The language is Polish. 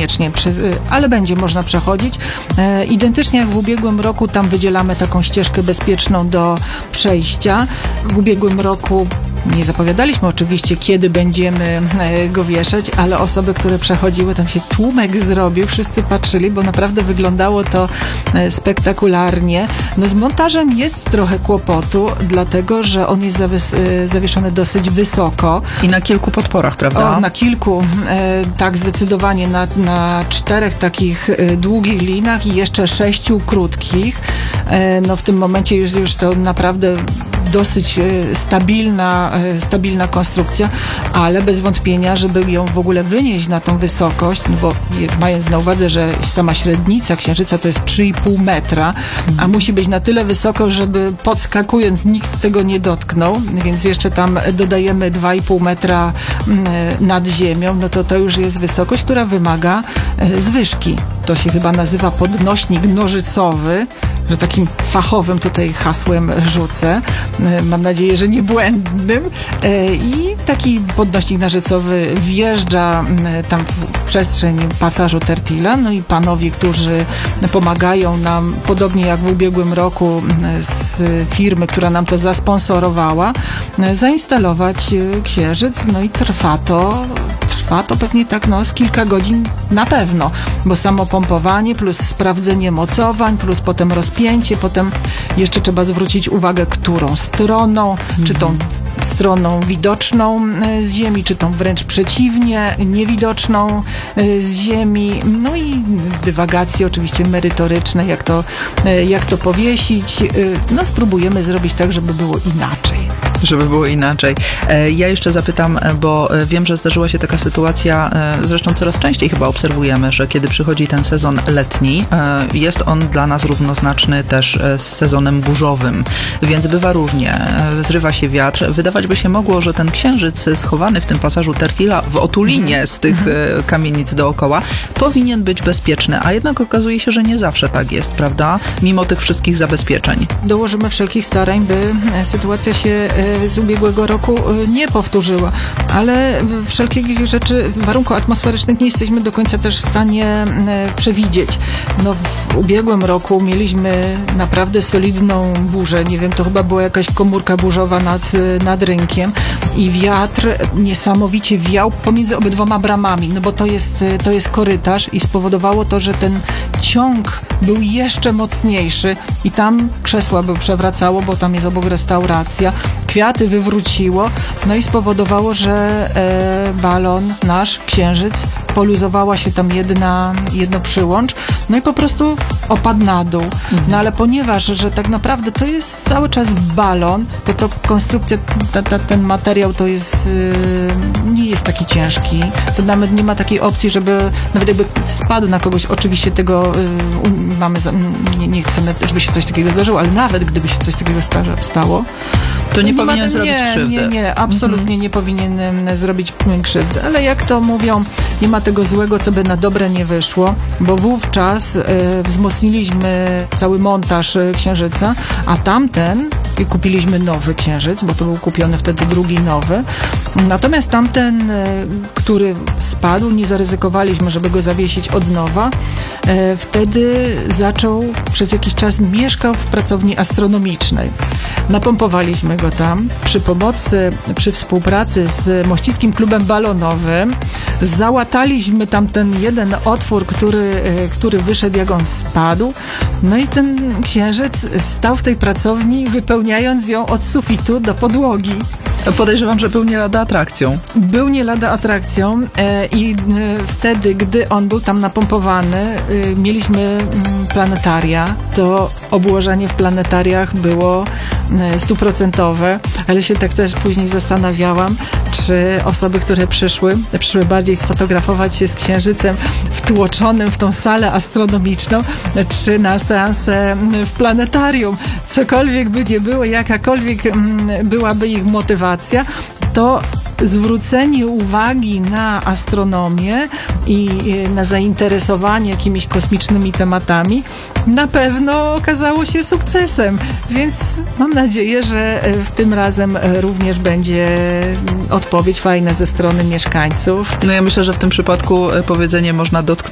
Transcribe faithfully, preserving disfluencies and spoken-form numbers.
niekoniecznie, przez, ale będzie można przechodzić. E, identycznie jak w ubiegłym roku, tam wydzielamy taką ścieżkę bezpieczną do przejścia. W ubiegłym roku nie zapowiadaliśmy oczywiście, kiedy będziemy go wieszać, ale osoby, które przechodziły, tam się tłumek zrobił, wszyscy patrzyli, bo naprawdę wyglądało to spektakularnie. No z montażem jest trochę kłopotu, dlatego, że on jest zawys- zawieszony dosyć wysoko. I na kilku podporach, prawda? O, na kilku, e, tak zdecydowanie, na, na czterech takich e, długich linach i jeszcze sześciu krótkich. E, no w tym momencie już, już to naprawdę dosyć stabilna, stabilna konstrukcja, ale bez wątpienia, żeby ją w ogóle wynieść na tą wysokość, no bo mając na uwadze, że sama średnica Księżyca to jest trzy i pół metra, a musi być na tyle wysoko, żeby podskakując nikt tego nie dotknął, więc jeszcze tam dodajemy dwa i pół metra nad ziemią, no to to już jest wysokość, która wymaga zwyżki. To się chyba nazywa podnośnik nożycowy, że takim fachowym tutaj hasłem rzucę. Mam nadzieję, że nie błędnym. I taki podnośnik nożycowy wjeżdża tam w przestrzeń pasażu Tertila. No i panowie, którzy pomagają nam, podobnie jak w ubiegłym roku z firmy, która nam to zasponsorowała, zainstalować księżyc. No i trwa to Trwa to pewnie tak no, z kilka godzin na pewno, bo samo pompowanie plus sprawdzenie mocowań, plus potem rozpięcie, potem jeszcze trzeba zwrócić uwagę, którą stroną, mhm. czy tą stroną widoczną z ziemi, czy tą wręcz przeciwnie, niewidoczną z ziemi. No i dywagacje oczywiście merytoryczne, jak to, jak to powiesić. No spróbujemy zrobić tak, żeby było inaczej. Żeby było inaczej. Ja jeszcze zapytam, bo wiem, że zdarzyła się taka sytuacja, zresztą coraz częściej chyba obserwujemy, że kiedy przychodzi ten sezon letni, jest on dla nas równoznaczny też z sezonem burzowym, więc bywa różnie. Zrywa się wiatr. Wydawać by się mogło, że ten księżyc schowany w tym pasażu Tertila w otulinie z tych kamienic dookoła powinien być bezpieczny, a jednak okazuje się, że nie zawsze tak jest, prawda? Mimo tych wszystkich zabezpieczeń. Dołożymy wszelkich starań, by sytuacja się z ubiegłego roku nie powtórzyła, ale wszelkich rzeczy, warunków atmosferycznych nie jesteśmy do końca też w stanie przewidzieć. No w ubiegłym roku mieliśmy naprawdę solidną burzę, nie wiem, to chyba była jakaś komórka burzowa nad, nad rynkiem i wiatr niesamowicie wiał pomiędzy obydwoma bramami, no bo to jest, to jest korytarz i spowodowało to, że ten ciąg był jeszcze mocniejszy i tam krzesła by przewracało, bo tam jest obok restauracja, kwiaty wywróciło, no i spowodowało, że e, balon, nasz księżyc, poluzowała się tam jedna, jedno przyłącz, no i po prostu opadł na dół. No ale ponieważ, że tak naprawdę to jest cały czas balon, to to konstrukcja, ta, ta, ten materiał to jest, yy, nie jest taki ciężki. To nawet nie ma takiej opcji, żeby nawet jakby spadł na kogoś, oczywiście tego yy, mamy, za, nie, nie chcemy, żeby się coś takiego zdarzyło, ale nawet gdyby się coś takiego sta, stało, to nie, nie powinien ma, zrobić nie, krzywdy. Nie, nie, absolutnie mm-hmm. nie powinien zrobić krzywdy. Ale jak to mówią, nie ma tego złego, co by na dobre nie wyszło, bo wówczas y, wzmocniliśmy cały montaż y, księżyca, a tamten i kupiliśmy nowy księżyc, bo to był kupiony wtedy drugi nowy. Natomiast tamten, y, który spadł, nie zaryzykowaliśmy, żeby go zawiesić od nowa. Y, wtedy zaczął, przez jakiś czas mieszkał w pracowni astronomicznej. Napompowaliśmy go tam przy pomocy, przy współpracy z Mościckim Klubem Balonowym. Załataliśmy tam ten jeden otwór, który, który wyszedł, jak on spadł. No i ten księżyc stał w tej pracowni, wypełniając ją od sufitu do podłogi. Podejrzewam, że był nie lada atrakcją. Był nie lada atrakcją e, i e, wtedy, gdy on był tam napompowany, e, mieliśmy m, planetaria. To obłożenie w planetariach było e, stuprocentowe, ale się tak też później zastanawiałam, czy osoby, które przyszły, przyszły bardziej sfotografować się z księżycem wtłoczonym w tą salę astronomiczną, czy na seansę w planetarium. Cokolwiek by nie było, jakakolwiek m, byłaby ich motywacja, to zwrócenie uwagi na astronomię i na zainteresowanie jakimiś kosmicznymi tematami na pewno okazało się sukcesem, więc mam nadzieję, że w tym razem również będzie odpowiedź fajna ze strony mieszkańców. No ja myślę, że w tym przypadku powiedzenie można dotknąć